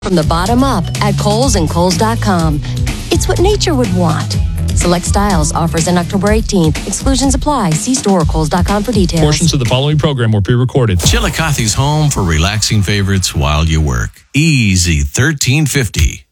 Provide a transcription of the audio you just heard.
from the bottom up at Kohl's and Kohl's.com. It's what nature would want. Select styles, offers in October 18th. Exclusions apply. See store or Kohl's.com for details. Portions of the following program were pre-recorded. Chillicothe's home for relaxing favorites while you work. Easy 1350.